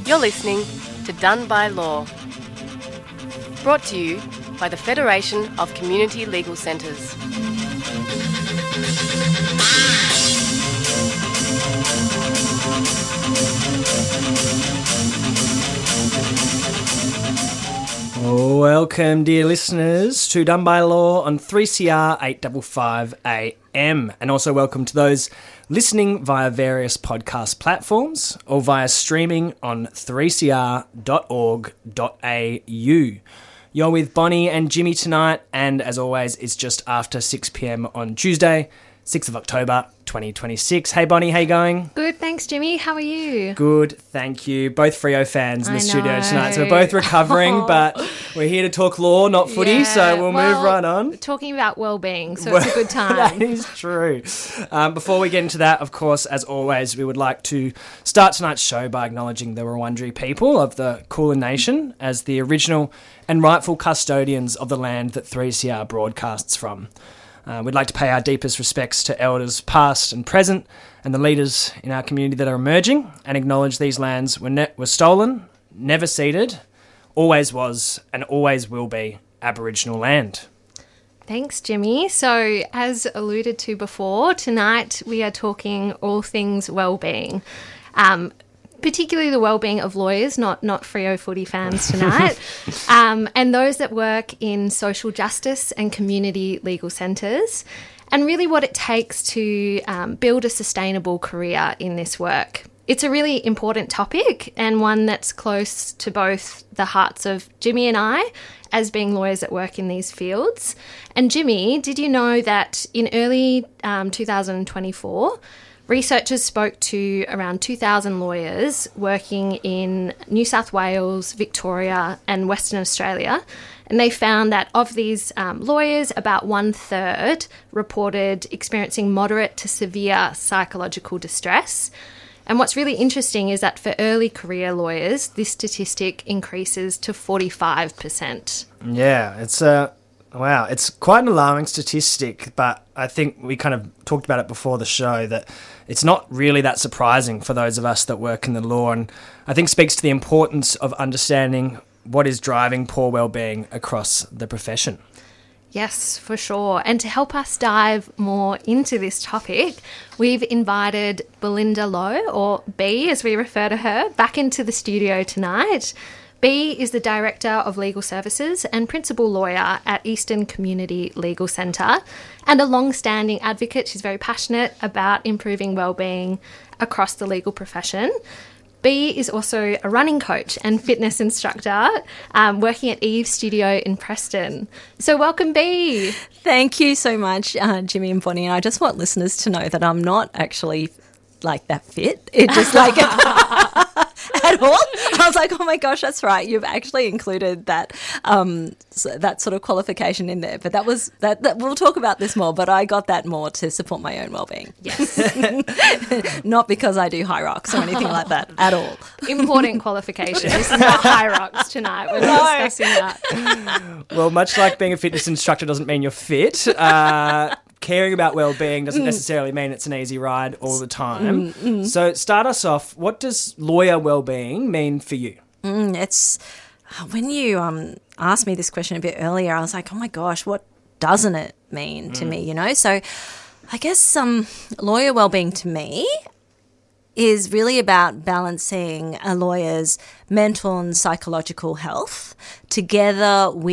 You're listening to Done by Law, brought to you by the Federation of Community Legal Centres. Welcome, dear listeners, to Done by Law on 3CR 855 AM, and also welcome to those listening via various podcast platforms or via streaming on 3cr.org.au. You're with Bonnie and Jimmy tonight, and as always, it's just after 6 p.m. on Tuesday, 6th of October, 2026. Hey Bonnie, how you going? Good, thanks Jimmy. How are you? Good, thank you. Both Freo fans in the studio tonight, so we're both recovering, but we're here to talk law, not footy, so we'll move right on. Talking about well-being, so it's a good time. That is true. Before we get into that, of course, as always, we would like to start tonight's show by acknowledging the Wurundjeri people of the Kulin Nation as the original and rightful custodians of the land that 3CR broadcasts from. We'd like to pay our deepest respects to elders past and present and the leaders in our community that are emerging, and acknowledge these lands were stolen, never ceded, always was and always will be Aboriginal land. Thanks, Jimmy. So, as alluded to before, tonight we are talking all things well-being. Particularly the well-being of lawyers, not Freo footy fans tonight, and those that work in social justice and community legal centres, and really what it takes to build a sustainable career in this work. It's a really important topic and one that's close to both the hearts of Jimmy and I as being lawyers that work in these fields. And Jimmy, did you know that in early 2024, researchers spoke to around 2,000 lawyers working in New South Wales, Victoria and Western Australia, and they found that of these lawyers, about 1/3 reported experiencing moderate to severe psychological distress. And what's really interesting is that for early career lawyers, this statistic increases to 45%. Yeah, it's quite an alarming statistic, but I think we kind of talked about it before the show that it's not really that surprising for those of us that work in the law, and I think speaks to the importance of understanding what is driving poor well-being across the profession. Yes, for sure. And to help us dive more into this topic, we've invited Belinda Lowe, or B as we refer to her, back into the studio tonight. B is the Director of Legal Services and Principal Lawyer at Eastern Community Legal Centre, and a long-standing advocate. She's very passionate about improving wellbeing across the legal profession. B is also a running coach and fitness instructor working at Eve Studio in Preston. So welcome, B. Thank you so much, Jimmy and Bonnie. And I just want listeners to know that I'm not actually like that fit. It just like at all. I was like, oh my gosh, that's right. You've actually included that that sort of qualification in there. But that we'll talk about this more. But I got that more to support my own well-being. Yes, not because I do high rocks or anything like that at all. Important qualification. This is not high rocks tonight. We're not discussing that. Well, much like being a fitness instructor doesn't mean you're fit. Caring about well-being doesn't necessarily mean it's an easy ride all the time. So start us off. What does lawyer well-being mean for you? It's when you asked me this question a bit earlier, I was like, oh my gosh, what doesn't it mean to me, you know? So I guess lawyer well-being to me is really about balancing a lawyer's mental and psychological health together with